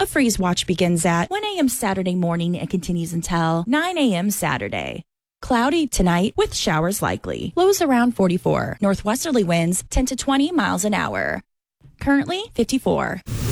freeze watch begins at 1 a.m. Saturday morning and continues until 9 a.m. Saturday. Cloudy tonight with showers likely. Lows around 44. Northwesterly winds 10 to 20 miles an hour. Currently 54.